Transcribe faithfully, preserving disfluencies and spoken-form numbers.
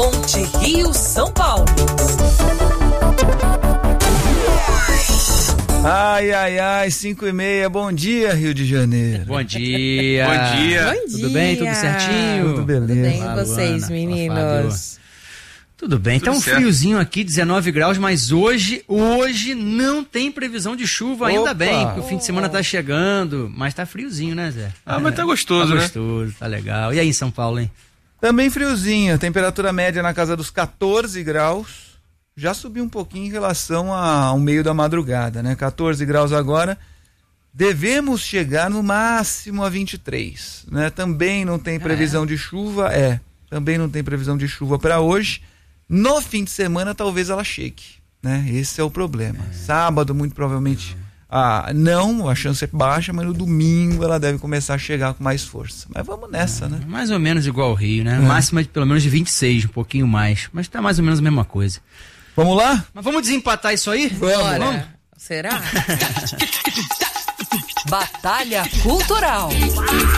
Ponte Rio-São Paulo. Ai, ai, ai, cinco e meia, bom dia, Rio de Janeiro. Bom dia. Bom dia. Bom dia. Tudo bem? Tudo certinho? Tudo beleza. Tudo bem Fala, com vocês, Luana. meninos? Tudo bem, Tudo tá um certo. friozinho aqui, dezenove graus, mas hoje, hoje não tem previsão de chuva, ainda Opa. bem, porque o fim de semana tá chegando, mas tá friozinho, né, Zé? Ah, mas tá gostoso, Tá né? gostoso, tá legal. E aí em São Paulo, hein? Também friozinho, temperatura média na casa dos quatorze graus, já subiu um pouquinho em relação ao meio da madrugada, né? quatorze graus agora, devemos chegar no máximo a vinte e três, né? Também não tem previsão de chuva, é, também não tem previsão de chuva para hoje. No fim de semana talvez ela chegue, né? Esse é o problema. Sábado muito provavelmente ah, não, a chance é baixa, mas no domingo ela deve começar a chegar com mais força. Mas vamos nessa, né? Mais ou menos igual ao Rio, né? É. Máxima de pelo menos de vinte e seis, um pouquinho mais, mas tá mais ou menos a mesma coisa. Vamos lá? Mas vamos desempatar isso aí? Bora. Vamos? Será? Batalha Cultural.